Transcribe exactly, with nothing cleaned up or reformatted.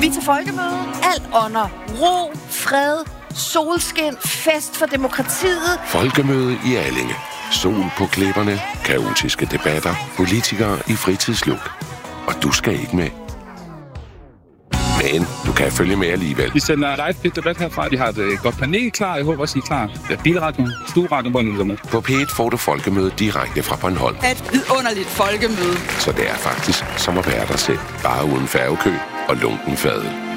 fri til folkemøde. Alt under ro, fred, solskin, fest for demokratiet. Folkemøde i Allinge. Sol på klipperne, kaotiske debatter, politikere i fritidsluk. Og du skal ikke med. Men du kan følge med alligevel. Vi sender live debat herfra. Vi har et godt panel klar. Jeg håber også, I er klar. Ja, bilradioen, stueradioen, hvor nu er med. På P et får du folkemøde direkte fra Bornholm. Et vidunderligt folkemøde. Så det er faktisk som at være dig selv. Bare uden færgekø og lunken fadel.